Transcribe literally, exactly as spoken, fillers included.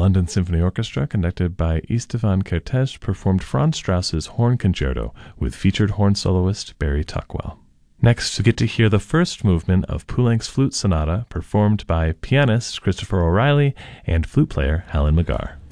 London Symphony Orchestra, conducted by Istvan Kertész, performed Franz Strauss's Horn Concerto with featured horn soloist Barry Tuckwell. Next, we get to hear the first movement of Poulenc's Flute Sonata, performed by pianist Christopher O'Reilly and flute player Helen McGarr.